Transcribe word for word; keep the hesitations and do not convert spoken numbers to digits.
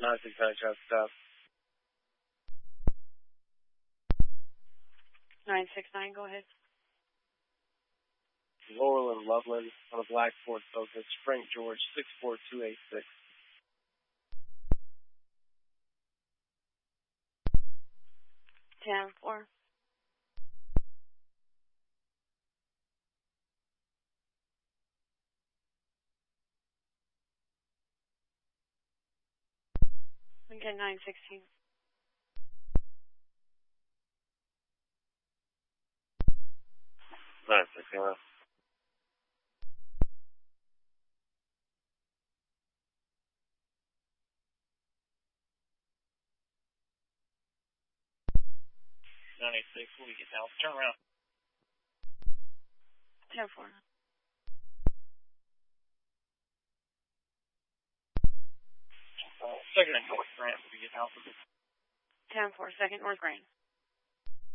nine six nine, traffic stop. nine six nine, go ahead. Laurel and Loveland on a black Ford Focus, Frank George, six four two eight six. ten four. Again, nine sixteen. nine sixteen. nine eight six, we get down. Turn around. ten four. Uh, second and fourth, ramp, we get down. ten four, second, North Grand.